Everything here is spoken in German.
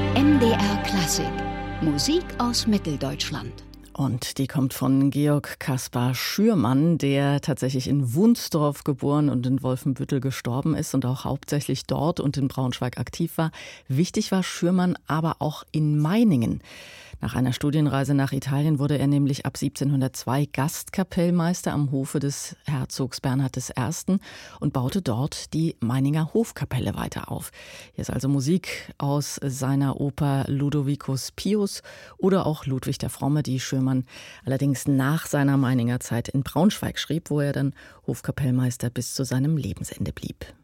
MDR Klassik. Musik aus Mitteldeutschland. Und die kommt von Georg Caspar Schürmann, der tatsächlich in Wunsdorf geboren und in Wolfenbüttel gestorben ist und auch hauptsächlich dort und in Braunschweig aktiv war. Wichtig war Schürmann aber auch in Meiningen. Nach einer Studienreise nach Italien wurde er nämlich ab 1702 Gastkapellmeister am Hofe des Herzogs Bernhard I. und baute dort die Meininger Hofkapelle weiter auf. Hier ist also Musik aus seiner Oper Ludovicus Pius oder auch Ludwig der Fromme, die Schürmann allerdings nach seiner Meininger Zeit in Braunschweig schrieb, wo er dann Hofkapellmeister bis zu seinem Lebensende blieb.